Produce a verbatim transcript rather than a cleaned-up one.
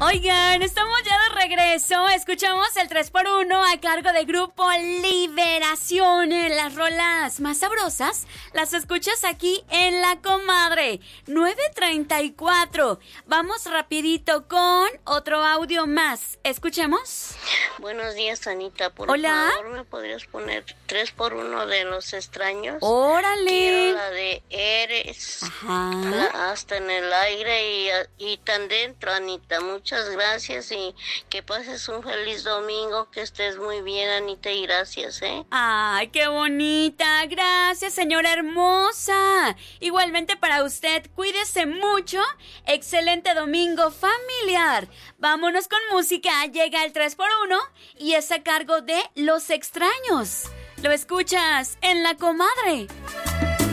Oigan, estamos ya de regreso. Escuchamos el tres por uno a cargo de Grupo Liberación. Las rolas más sabrosas las escuchas aquí en La Comadre. nueve treinta y cuatro. Vamos rapidito con otro audio más. ¿Escuchemos? Buenos días, Anita. Por Hola. favor, ¿me podrías poner tres por uno de Los Extraños? ¡Órale! Quiero la de Eres. Ajá. La, hasta en el aire y, y tan dentro, Anita. Muchas gracias y que pases un feliz domingo, que estés muy bien, Anita, y gracias, ¿eh? ¡Ay, qué bonita! Gracias, señora hermosa. Igualmente para usted, cuídese mucho. Excelente domingo familiar. Vámonos con música. Llega el tres por uno y es a cargo de Los Extraños. Lo escuchas en La Comadre.